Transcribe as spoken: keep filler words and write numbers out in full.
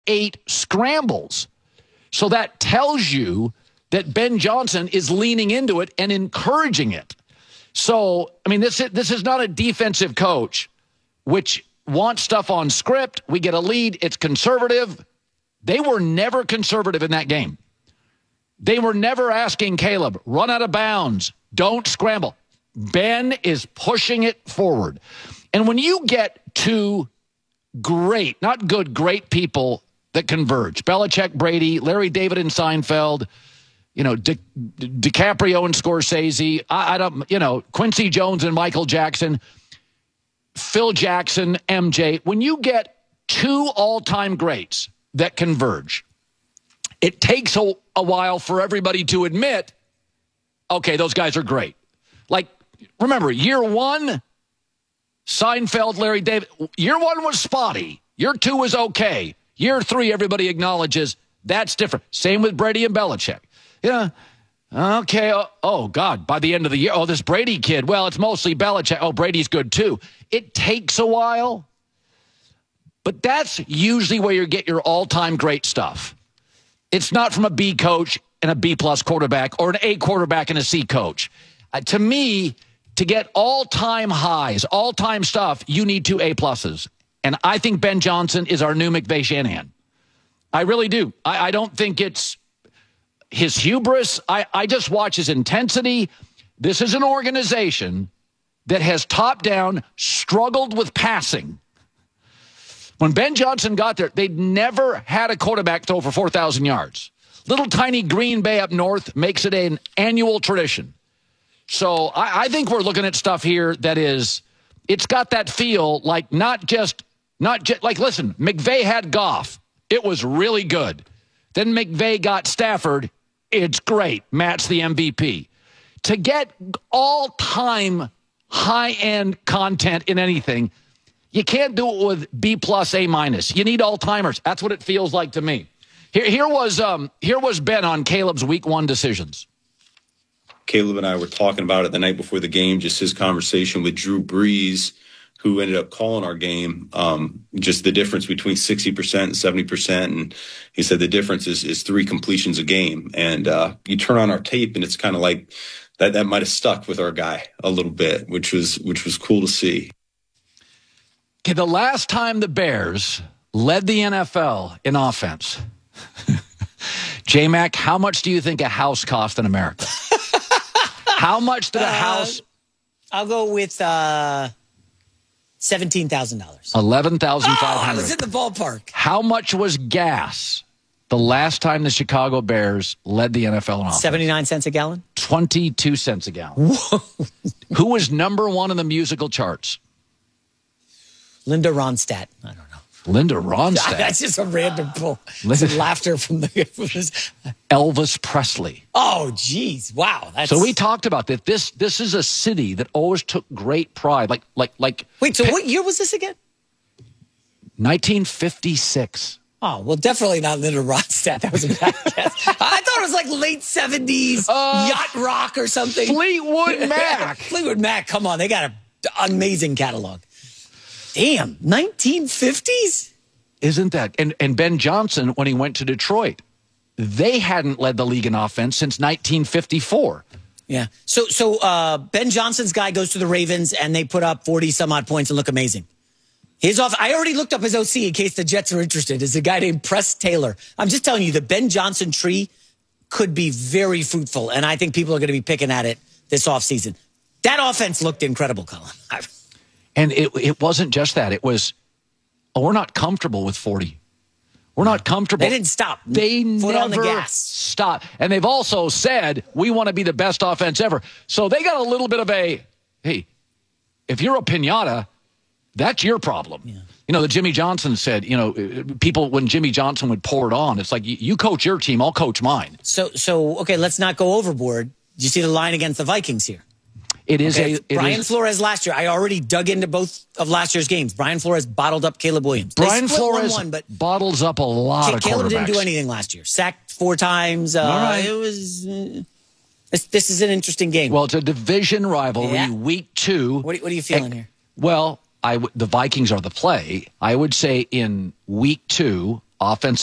eight scrambles. So that tells you that Ben Johnson is leaning into it and encouraging it. So, I mean, this, this is not a defensive coach, which wants stuff on script. We get a lead. It's conservative. They were never conservative in that game. They were never asking Caleb, run out of bounds, don't scramble. Ben is pushing it forward. And when you get two great, not good, great people that converge, Belichick, Brady, Larry David and Seinfeld, you know, Di- DiCaprio and Scorsese, I, I don't, you know, Quincy Jones and Michael Jackson, Phil Jackson, M J. When you get two all-time greats that converge, it takes a, a while for everybody to admit, okay, those guys are great. Like, remember, year one, Seinfeld, Larry David, year one was spotty. Year two was okay. Year three, everybody acknowledges that's different. Same with Brady and Belichick. Yeah, okay, oh, oh, God, by the end of the year, oh, this Brady kid, well, it's mostly Belichick. Oh, Brady's good too. It takes a while, but that's usually where you get your all-time great stuff. It's not from a B coach and a B-plus quarterback or an A quarterback and a C coach. Uh, to me, to get all-time highs, all-time stuff, you need two A-pluses. And I think Ben Johnson is our new McVay Shanahan. I really do. I, I don't think it's his hubris. I, I just watch his intensity. This is an organization that has top-down struggled with passing. When Ben Johnson got there, they'd never had a quarterback throw for four thousand yards. Little tiny Green Bay up north makes it an annual tradition. So I, I think we're looking at stuff here that is, it's got that feel like not just, not just, like, listen, McVay had Goff. It was really good. Then McVay got Stafford. It's great. Matt's the M V P. To get all-time high-end content in anything, you can't do it with B plus, A minus. You need all-timers. That's what it feels like to me. Here, here was um, here was Ben on Caleb's week one decisions. Caleb and I were talking about it the night before the game, just his conversation with Drew Brees, who ended up calling our game, um, just the difference between sixty percent and seventy percent. And he said the difference is, is three completions a game. And uh, you turn on our tape, and it's kind of like that, that might have stuck with our guy a little bit, which was which was cool to see. Okay, the last time the Bears led the N F L in offense, J-Mac, how much do you think a house cost in America? How much did a house? Uh, I'll go with uh, seventeen thousand dollars. eleven thousand five hundred dollars. Oh, I was in the ballpark. How much was gas the last time the Chicago Bears led the N F L in offense? seventy-nine cents a gallon? twenty-two cents a gallon. Whoa. Who was number one in the musical charts? Linda Ronstadt. I don't know. Linda Ronstadt. That's just a random pull. Some laughter from the Elvis Presley. Oh, geez. Wow. That's... So we talked about that. This this is a city that always took great pride. Like like like. Wait. So what year was this again? nineteen fifty-six. Oh, well, definitely not Linda Ronstadt. That was a bad guess. I thought it was like late seventies uh, yacht rock or something. Fleetwood Mac. Fleetwood Mac. Come on, they got an amazing catalog. Damn, nineteen fifties? Isn't that? And and Ben Johnson, when he went to Detroit, they hadn't led the league in offense since nineteen fifty-four. Yeah. So so uh, Ben Johnson's guy goes to the Ravens, and they put up forty some odd points and look amazing. His off. I already looked up his O C in case the Jets are interested. Is a guy named Press Taylor. I'm just telling you, the Ben Johnson tree could be very fruitful, and I think people are going to be picking at it this offseason. That offense looked incredible, Colin. And it it wasn't just that. It was, oh, we're not comfortable with forty. We're not comfortable. They didn't stop. They Foot never on the gas. stop. And they've also said, we want to be the best offense ever. So they got a little bit of a, hey, if you're a piñata, that's your problem. Yeah. You know, the Jimmy Johnson said, you know, people, when Jimmy Johnson would pour it on, it's like, you coach your team, I'll coach mine. So, so okay, let's not go overboard. Do you see the line against the Vikings here? It is okay, a it Brian is, Flores last year. I already dug into both of last year's games. Brian Flores bottled up Caleb Williams. Brian Flores one, one, but bottles up a lot of Caleb quarterbacks. didn't do anything last year. Sacked four times. Uh, All right. It was. Uh, this, this is an interesting game. Well, it's a division rivalry. Yeah. Week two. What, what are you feeling and, here? Well, I w- the Vikings are the play. I would say in week two, offensive